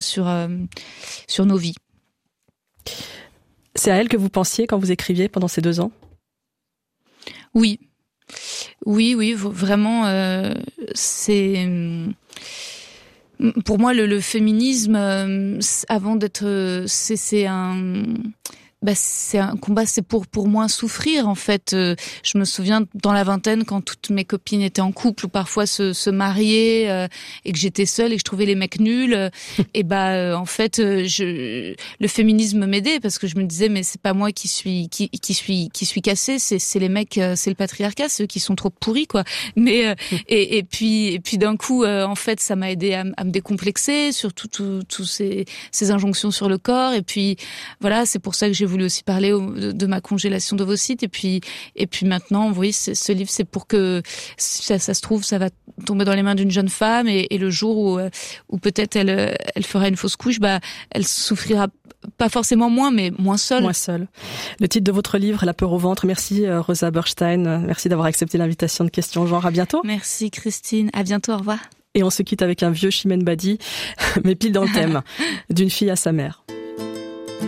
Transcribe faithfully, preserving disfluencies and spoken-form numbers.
sur euh, sur nos vies. C'est à elle que vous pensiez quand vous écriviez pendant ces deux ans ? Oui, oui, oui, vraiment. Euh, c'est pour moi le, le féminisme euh, avant d'être, c'est, c'est un. Bah, c'est un combat, c'est pour pour moins souffrir en fait. Euh, je me souviens dans la vingtaine quand toutes mes copines étaient en couple ou parfois se se mariaient euh, et que j'étais seule et que je trouvais les mecs nuls. Euh, et bah euh, en fait, euh, je le féminisme m'aidait parce que je me disais mais c'est pas moi qui suis qui qui suis qui suis cassée, c'est c'est les mecs, euh, c'est le patriarcat, c'est eux qui sont trop pourris quoi. Mais euh, et et puis et puis d'un coup euh, en fait ça m'a aidé à, à me décomplexer sur tout tout tous ces ces injonctions sur le corps. Et puis voilà, c'est pour ça que j'ai voulu aussi parler de, de ma congélation d'ovocytes et puis et puis maintenant, oui, ce livre c'est pour que ça, ça se trouve ça va tomber dans les mains d'une jeune femme et, et le jour où où peut-être elle elle fera une fausse couche, bah elle souffrira pas forcément moins, mais moins seule. Moins seule. Le titre de votre livre, La peur au ventre. Merci Rosa Berstein. Merci d'avoir accepté l'invitation de Question Genre. À bientôt. Merci Christine. À bientôt. Au revoir. Et on se quitte avec un vieux Chimène Badi, mais pile dans le thème, d'une fille à sa mère.